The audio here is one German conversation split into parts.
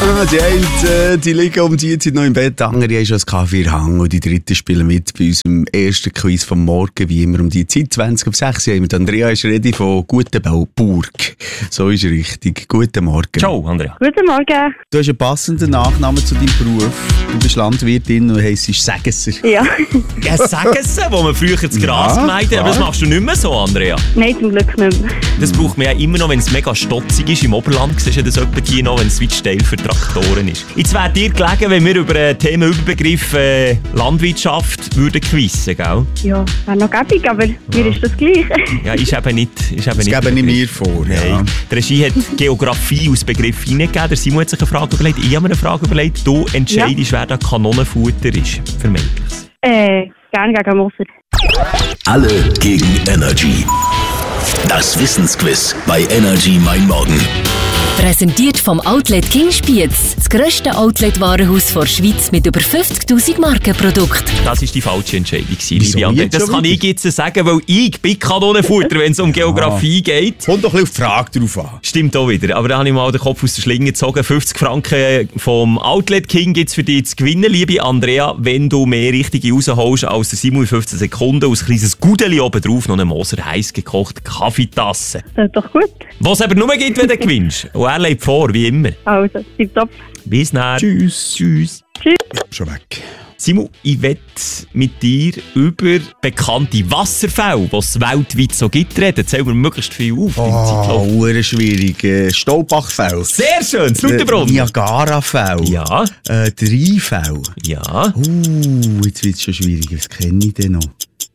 Die einen, die liegen um die Zeit noch im Bett, die anderen haben schon einen Kaffee in der Hand und die dritten spielen mit bei unserem ersten Quiz vom Morgen, wie immer um die Zeit, 20:06 haben wir. Andrea ist ready von Gutenberg. So ist richtig. Guten Morgen. Ciao, Andrea. Guten Morgen. Du hast einen passenden Nachnamen zu deinem Beruf. Du bist Landwirtin und heisst Sägesser. Ja. Ja, Sägesser, wo man früher das Gras gemeint hat, aber das machst du nicht mehr so, Andrea. Nein, zum Glück nicht mehr. Das braucht man ja immer noch, wenn es mega stotzig ist. Im Oberland siehst du das etwa hier noch, wenn es weit steil für Traktoren ist. Jetzt wäre dir gelegen, wenn wir über den Themenüberbegriff Landwirtschaft würden quizzen, gell? Ja, wäre noch gäbig, aber mir ist das gleich. Ja, ist eben nicht. Das gebe nicht mir vor. Nein. Ja. Die Regie hat Geografie als Begriff hineingegeben. Der Simon hat sich eine Frage überlegt. Ich habe mir eine Frage überlegt. Du entscheidest, wer der Kanonenfutter ist. Vermeintlich. Gerne gegen Moser. Alle gegen Energy. Das Wissensquiz bei Energy Mein Morgen. Präsentiert vom Outlet King Spiez, das grösste Outlet-Warenhaus der Schweiz mit über 50'000 Markenprodukten. Das war die falsche Entscheidung, Wieso liebe Andrea. jetzt Das schon kann wieder? ich jetzt sagen, weil ich bin Kanonenfutter, wenn es um Geografie geht. Kommt doch ein bisschen auf die Frage drauf an. Stimmt auch wieder. Aber da habe ich mal den Kopf aus der Schlinge gezogen. 50 Franken vom Outlet King gibt es für dich zu gewinnen, liebe Andrea, wenn du mehr Richtige rausholst als der Simon in 15 Sekunden. Aus ein kleines Gudeli oben drauf noch eine Moser heiß gekochte Kaffeetasse. Das ist doch gut. Was es aber nur geht, wenn du gewinnst. Und er lebt vor, wie immer. Also, tipptopp. Bis dann. Tschüss. Tschüss. Schon weg. Simon, ich möchte mit dir über bekannte Wasserfälle, die es weltweit so gibt, reden. Zähl mir möglichst viel auf. deine Zeitlauf. Oh, schwierig. Staubachfell. Sehr schön, das Lauterbrunnen. Niagarafell. Ja. Der Rheinfell. Ja. Jetzt wird es schon schwierig. Was kenne ich denn noch?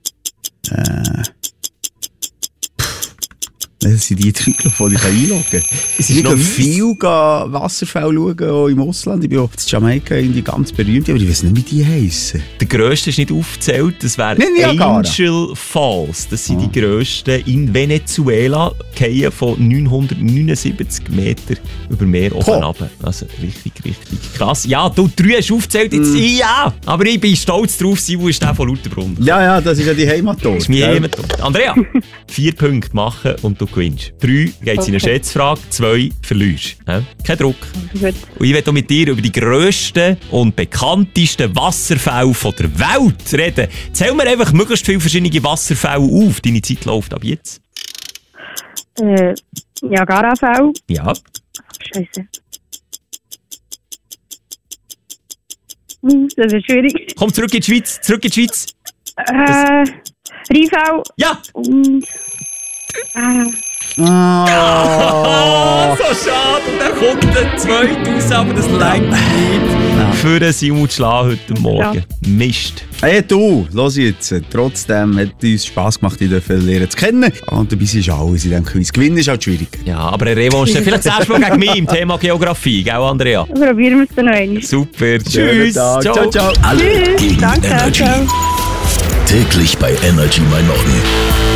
Das sind die drei, die ich einloggen kann. Es ist Ich noch gehe mies. viel Wasserfälle schauen, auch im Ausland. Ich bin auch in Jamaika die ganz berühmt, aber ich weiß nicht, wie die heissen. Der grösste ist nicht aufgezählt, das wäre Nicht Niagara. Angel Falls. Das sind die grössten in Venezuela, fallen von 979 Meter über Meer oben runter. Also richtig krass. Ja, du 3 hast aufgezählt, jetzt ja, aber ich bin stolz drauf, Simon ist der von Lauterbrunnen. Ja, das ist ja die Heimatort. Das ist mir jemand. Andrea, 4 Punkte machen und du gewinnst. 3 geht es in eine Schätzfrage, 2 verlierst. Ja? Kein Druck. Gut. Und ich werde auch mit dir über die grössten und bekanntesten Wasserfälle der Welt reden. Zähl mir einfach möglichst viele verschiedene Wasserfälle auf. Deine Zeit läuft ab jetzt. Niagarafell. Ja. Scheiße. Das ist schwierig. Komm zurück in die Schweiz. Rheinfell. Ja! Und... So schade. Und dann kommt der 2000, aber das reicht nicht für den Simon zu schlagen heute Morgen. Ja. Mist. Hey du, los jetzt. Trotzdem hat es uns Spass gemacht, dich lernen zu kennen. Und dabei ist alles in diesem Quiz. Gewinnen ist halt schwierig. Ja, aber eine Revanche. Vielleicht das erste Mal gegen mich im Thema Geografie, gell, Andrea? Probieren wir es dann noch einmal. Super. Schönen Tschüss. Tag. Ciao. Alle Tschüss. gegen Danke. Energy. Ciao. Täglich bei Energy Mein Morgen.